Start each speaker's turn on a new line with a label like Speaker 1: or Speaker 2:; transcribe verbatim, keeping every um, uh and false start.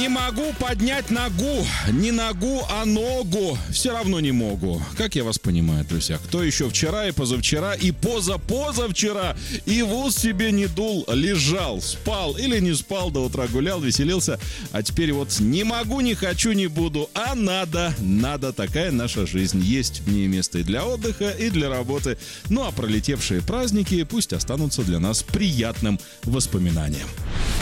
Speaker 1: Не могу поднять ногу. Не ногу, а ногу. Все равно не могу. Как я вас понимаю, друзья? Кто еще вчера и позавчера и позапозавчера и в ус себе не дул, лежал, спал или не спал, до утра гулял, веселился. А теперь вот не могу, не хочу, не буду, а надо. Надо. Такая наша жизнь. Есть в ней место и для отдыха, и для работы. Ну а пролетевшие праздники пусть останутся для нас приятным воспоминанием.